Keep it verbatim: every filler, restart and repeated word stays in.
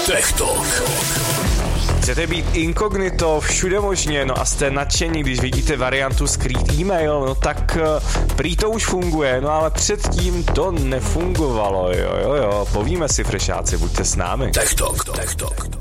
Tech Talk. Chcete být inkognito všude možně, no a jste nadšení, když vidíte variantu skrýt e-mail, no tak prý to už funguje, no ale předtím to nefungovalo, jo, jo, jo, povíme si, frešáci, buďte s námi. Tech Talk, Tech Talk.